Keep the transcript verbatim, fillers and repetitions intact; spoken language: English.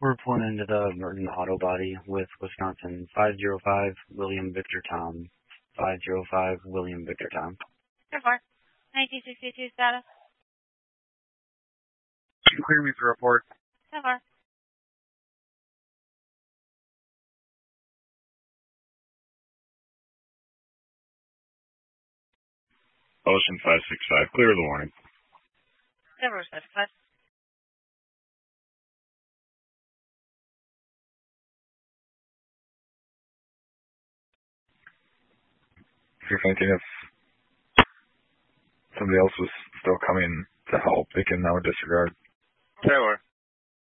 We're pulling into the Merton Auto Body with Wisconsin five zero five William Victor Tom. five zero five William Victor Tom. ten four. nineteen sixty-two status. Clear me for report. ten four. Ocean five six five. Clear the warning. ten four seven five. If you're thinking if somebody else was still coming to help, they can now disregard. ten four.